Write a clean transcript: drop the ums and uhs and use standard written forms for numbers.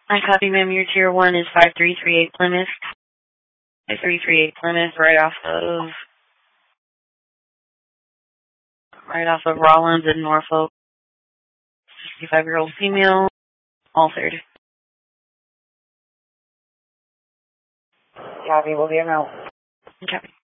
I copy, ma'am. Your tier 1 is 5338 Plymouth. 5338 Plymouth, right off of Rollins in Norfolk. 65-year-old female, altered. Copy, we'll be around. Copy.